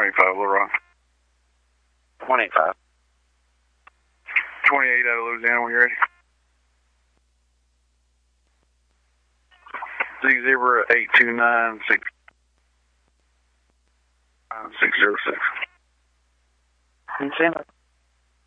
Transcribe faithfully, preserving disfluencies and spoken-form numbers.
one eight five, Little Rock. one eight five. twenty-eight out of Louisiana, when you're ready. Z zebra eight two nine six six zero six. I'm seeing it.